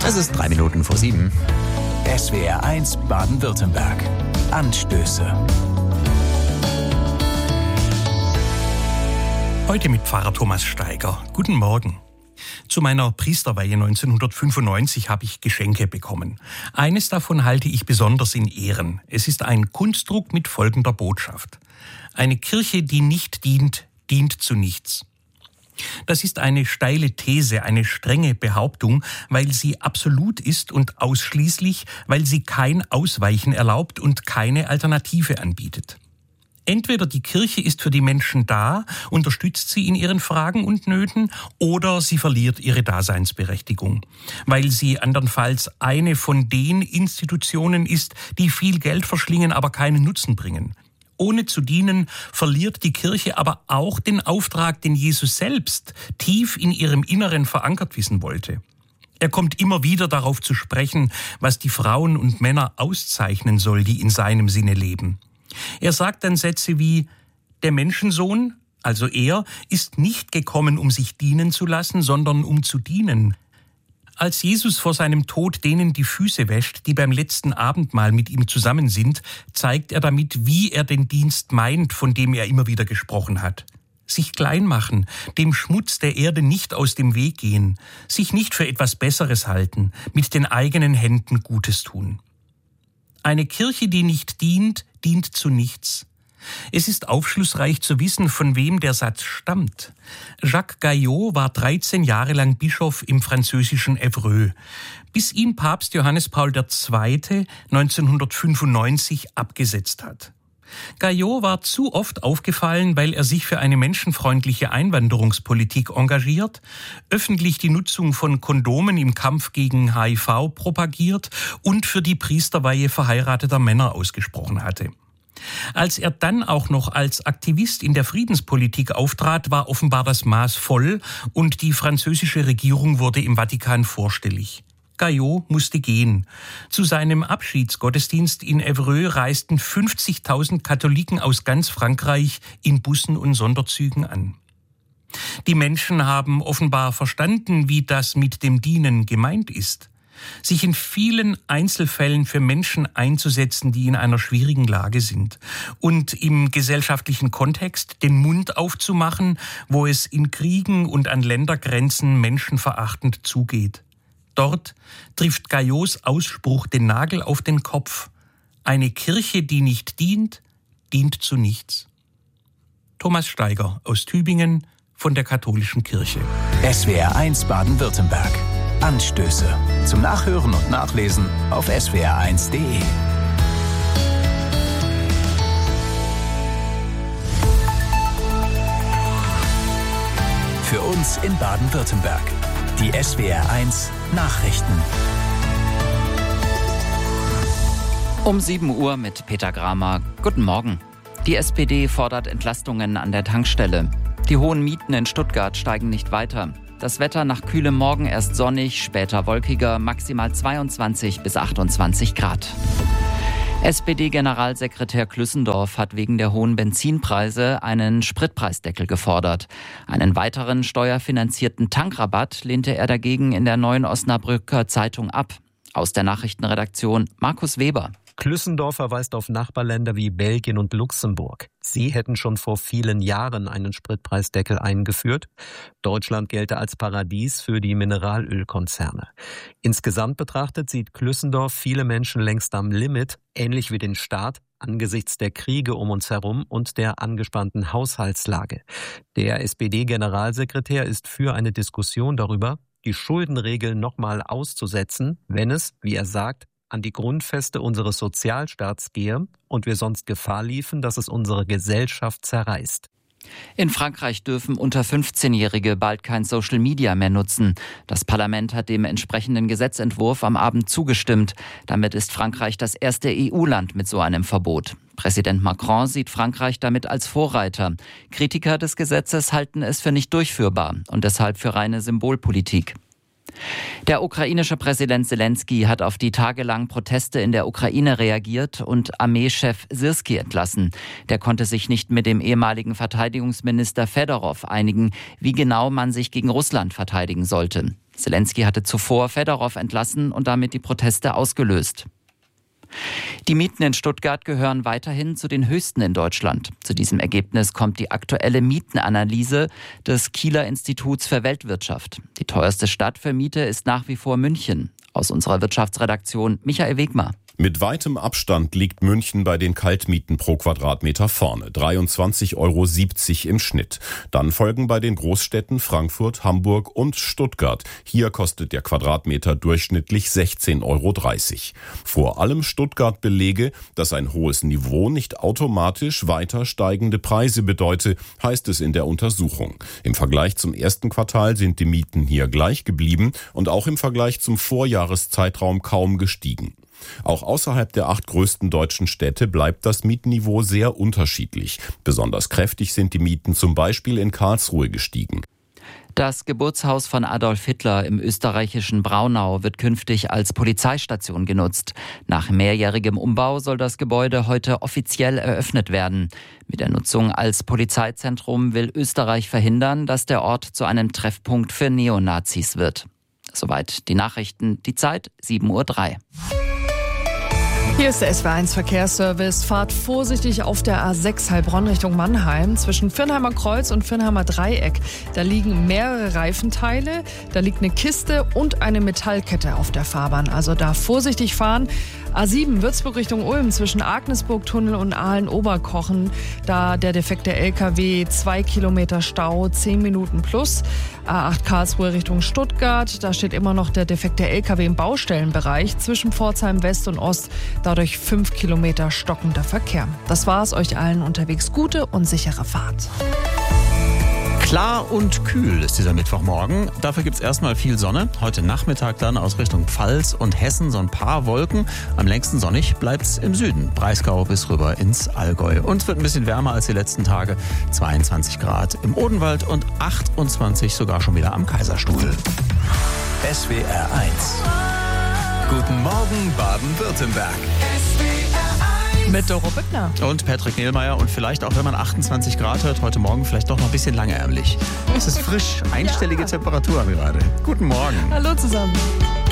Es ist 3 Minuten vor 7. SWR1 Baden-Württemberg. Anstöße. Heute mit Pfarrer Thomas Steiger. Guten Morgen. Zu meiner Priesterweihe 1995 habe ich Geschenke bekommen. Eines davon halte ich besonders in Ehren. Es ist ein Kunstdruck mit folgender Botschaft: Eine Kirche, die nicht dient, dient zu nichts. Das ist eine steile These, eine strenge Behauptung, weil sie absolut ist und ausschließlich, weil sie kein Ausweichen erlaubt und keine Alternative anbietet. Entweder die Kirche ist für die Menschen da, unterstützt sie in ihren Fragen und Nöten, oder sie verliert ihre Daseinsberechtigung, weil sie andernfalls eine von den Institutionen ist, die viel Geld verschlingen, aber keinen Nutzen bringen. Ohne zu dienen, verliert die Kirche aber auch den Auftrag, den Jesus selbst tief in ihrem Inneren verankert wissen wollte. Er kommt immer wieder darauf zu sprechen, was die Frauen und Männer auszeichnen soll, die in seinem Sinne leben. Er sagt dann Sätze wie: Der Menschensohn, also er, ist nicht gekommen, um sich dienen zu lassen, sondern um zu dienen. Als Jesus vor seinem Tod denen die Füße wäscht, die beim letzten Abendmahl mit ihm zusammen sind, zeigt er damit, wie er den Dienst meint, von dem er immer wieder gesprochen hat. Sich klein machen, dem Schmutz der Erde nicht aus dem Weg gehen, sich nicht für etwas Besseres halten, mit den eigenen Händen Gutes tun. Eine Kirche, die nicht dient, dient zu nichts. Es ist aufschlussreich zu wissen, von wem der Satz stammt. Jacques Gayot war 13 Jahre lang Bischof im französischen Évreux, bis ihn Papst Johannes Paul II. 1995 abgesetzt hat. Gayot war zu oft aufgefallen, weil er sich für eine menschenfreundliche Einwanderungspolitik engagiert, öffentlich die Nutzung von Kondomen im Kampf gegen HIV propagiert und für die Priesterweihe verheirateter Männer ausgesprochen hatte. Als er dann auch noch als Aktivist in der Friedenspolitik auftrat, war offenbar das Maß voll und die französische Regierung wurde im Vatikan vorstellig. Gayot musste gehen. Zu seinem Abschiedsgottesdienst in Évreux reisten 50.000 Katholiken aus ganz Frankreich in Bussen und Sonderzügen an. Die Menschen haben offenbar verstanden, wie das mit dem Dienen gemeint ist. Sich in vielen Einzelfällen für Menschen einzusetzen, die in einer schwierigen Lage sind. Und im gesellschaftlichen Kontext den Mund aufzumachen, wo es in Kriegen und an Ländergrenzen menschenverachtend zugeht. Dort trifft Gayots Ausspruch den Nagel auf den Kopf: Eine Kirche, die nicht dient, dient zu nichts. Thomas Steiger aus Tübingen von der Katholischen Kirche. SWR1 Baden-Württemberg. Anstöße. Zum Nachhören und Nachlesen auf swr1.de. Für uns in Baden-Württemberg. Die SWR1 Nachrichten. Um 7 Uhr mit Peter Gramer. Guten Morgen. Die SPD fordert Entlastungen an der Tankstelle. Die hohen Mieten in Stuttgart steigen nicht weiter. Das Wetter nach kühlem Morgen erst sonnig, später wolkiger, maximal 22 bis 28 Grad. SPD-Generalsekretär Klüssendorf hat wegen der hohen Benzinpreise einen Spritpreisdeckel gefordert. Einen weiteren steuerfinanzierten Tankrabatt lehnte er dagegen in der Neuen Osnabrücker Zeitung ab. Aus der Nachrichtenredaktion Markus Weber. Klüssendorf verweist auf Nachbarländer wie Belgien und Luxemburg. Sie hätten schon vor vielen Jahren einen Spritpreisdeckel eingeführt. Deutschland gelte als Paradies für die Mineralölkonzerne. Insgesamt betrachtet sieht Klüssendorf viele Menschen längst am Limit, ähnlich wie den Staat, angesichts der Kriege um uns herum und der angespannten Haushaltslage. Der SPD-Generalsekretär ist für eine Diskussion darüber, die Schuldenregeln nochmal auszusetzen, wenn es, wie er sagt, an die Grundfeste unseres Sozialstaats gehe und wir sonst Gefahr liefen, dass es unsere Gesellschaft zerreißt. In Frankreich dürfen unter 15-Jährige bald kein Social Media mehr nutzen. Das Parlament hat dem entsprechenden Gesetzentwurf am Abend zugestimmt. Damit ist Frankreich das erste EU-Land mit so einem Verbot. Präsident Macron sieht Frankreich damit als Vorreiter. Kritiker des Gesetzes halten es für nicht durchführbar und deshalb für reine Symbolpolitik. Der ukrainische Präsident Selenskyj hat auf die tagelangen Proteste in der Ukraine reagiert und Armeechef Syrskij entlassen. Der konnte sich nicht mit dem ehemaligen Verteidigungsminister Fedorov einigen, wie genau man sich gegen Russland verteidigen sollte. Zelensky hatte zuvor Fedorow entlassen und damit die Proteste ausgelöst. Die Mieten in Stuttgart gehören weiterhin zu den höchsten in Deutschland. Zu diesem Ergebnis kommt die aktuelle Mietenanalyse des Kieler Instituts für Weltwirtschaft. Die teuerste Stadt für Miete ist nach wie vor München. Aus unserer Wirtschaftsredaktion Michael Wegmar. Mit weitem Abstand liegt München bei den Kaltmieten pro Quadratmeter vorne. 23,70 € im Schnitt. Dann folgen bei den Großstädten Frankfurt, Hamburg und Stuttgart. Hier kostet der Quadratmeter durchschnittlich 16,30 €. Vor allem Stuttgart belege, dass ein hohes Niveau nicht automatisch weiter steigende Preise bedeute, heißt es in der Untersuchung. Im Vergleich zum ersten Quartal sind die Mieten hier gleich geblieben und auch im Vergleich zum Vorjahreszeitraum kaum gestiegen. Auch außerhalb der 8 größten deutschen Städte bleibt das Mietniveau sehr unterschiedlich. Besonders kräftig sind die Mieten zum Beispiel in Karlsruhe gestiegen. Das Geburtshaus von Adolf Hitler im österreichischen Braunau wird künftig als Polizeistation genutzt. Nach mehrjährigem Umbau soll das Gebäude heute offiziell eröffnet werden. Mit der Nutzung als Polizeizentrum will Österreich verhindern, dass der Ort zu einem Treffpunkt für Neonazis wird. Soweit die Nachrichten. Die Zeit 7:03 Uhr. Hier ist der SWR1 Verkehrsservice. Fahrt vorsichtig auf der A6 Heilbronn Richtung Mannheim zwischen Firnheimer Kreuz und Firnheimer Dreieck. Da liegen mehrere Reifenteile, da liegt eine Kiste und eine Metallkette auf der Fahrbahn. Also da vorsichtig fahren. A7 Würzburg Richtung Ulm zwischen Agnesburg-Tunnel und Aalen-Oberkochen. Da der defekte LKW, 2 Kilometer Stau, 10 Minuten plus. A8 Karlsruhe Richtung Stuttgart. Da steht immer noch der defekte LKW im Baustellenbereich zwischen Pforzheim West und Ost. Dadurch 5 Kilometer stockender Verkehr. Das war's, euch allen unterwegs gute und sichere Fahrt. Klar und kühl ist dieser Mittwochmorgen. Dafür gibt es erstmal viel Sonne. Heute Nachmittag dann aus Richtung Pfalz und Hessen so ein paar Wolken. Am längsten sonnig bleibt's im Süden. Breisgau bis rüber ins Allgäu. Und es wird ein bisschen wärmer als die letzten Tage. 22 Grad im Odenwald und 28 sogar schon wieder am Kaiserstuhl. SWR 1. Guten Morgen Baden-Württemberg. Mit Doro Büttner. Und Patrick Nehlmeier. Und vielleicht auch, wenn man 28 Grad hört, heute Morgen vielleicht doch noch ein bisschen langärmlich. Es ist frisch, einstellige Temperaturen gerade. Guten Morgen. Hallo zusammen.